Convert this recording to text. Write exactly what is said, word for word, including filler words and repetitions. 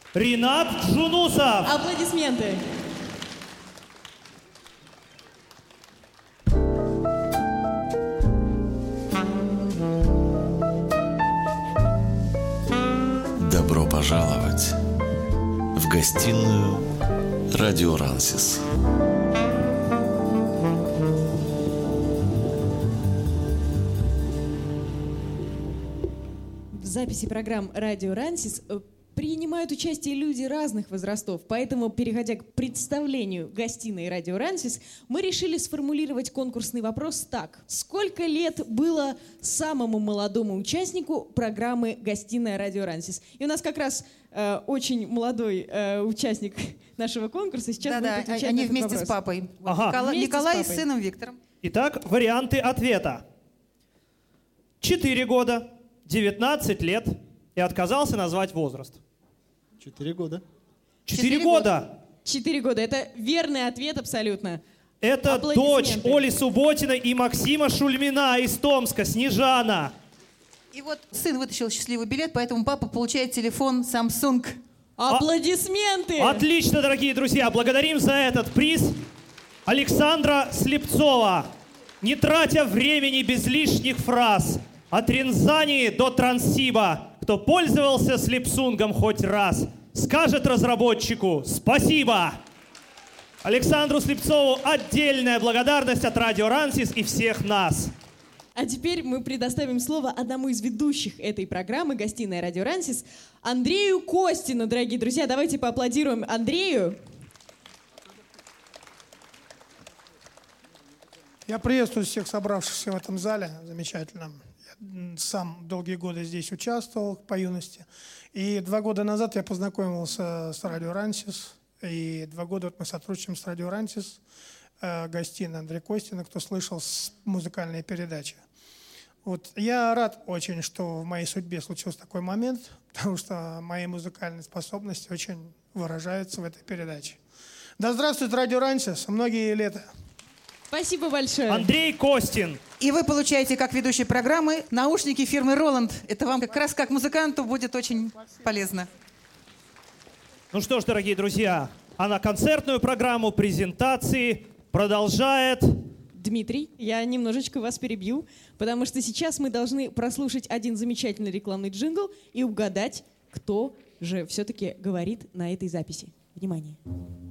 Ринат Джунусов. Аплодисменты. Добро пожаловать в гостиную Радио Рансис. В записи программ «Радио Рансис» принимают участие люди разных возрастов, поэтому, переходя к представлению гостиной «Радио Рансис», мы решили сформулировать конкурсный вопрос так. Сколько лет было самому молодому участнику программы «Гостиная «Радио Рансис»? И у нас как раз э, очень молодой э, участник нашего конкурса сейчас да, будет да, отвечать они на этот вместе вопрос. с папой. Ага. Никола... Вместе Николай с с, папой. сыном Виктором. Итак, варианты ответа. Четыре года, девятнадцать лет и отказался назвать возраст. Четыре года. Четыре Четыре года. Четыре года. Это верный ответ абсолютно. Это дочь Аплодисменты. Оли Субботиной и Максима Шульмина из Томска, Снежана. И вот сын вытащил счастливый билет, поэтому папа получает телефон Samsung. Аплодисменты! Отлично, дорогие друзья. Благодарим за этот приз Александра Слепцова. Не тратя времени без лишних фраз, от Рензани до Транссиба, кто пользовался Слепсунгом хоть раз, скажет разработчику спасибо. Александру Слепцову отдельная благодарность от Радио Рансис и всех нас. А теперь мы предоставим слово одному из ведущих этой программы «Гостиная Радио Рансис» Андрею Костину, дорогие друзья. Давайте поаплодируем Андрею. Я приветствую всех собравшихся в этом зале замечательном. Я сам долгие годы здесь участвовал по юности. И два года назад я познакомился с Радио Рансис. И два года вот мы сотрудничаем с Радио Рансис. Э, гостиная Андрей Костина, кто слышал с музыкальные передачи. Вот. Я рад очень, что в моей судьбе случился такой момент, потому что мои музыкальные способности очень выражаются в этой передаче. Да здравствует Радио Рансис, многие лета. Спасибо большое. Андрей Костин. И вы получаете, как ведущий программы, наушники фирмы Roland. Это вам как раз как музыканту будет очень полезно. Ну что ж, дорогие друзья, а на концертную программу презентации продолжает... Дмитрий, я немножечко вас перебью, потому что сейчас мы должны прослушать один замечательный рекламный джингл и угадать, кто же все-таки говорит на этой записи. Внимание.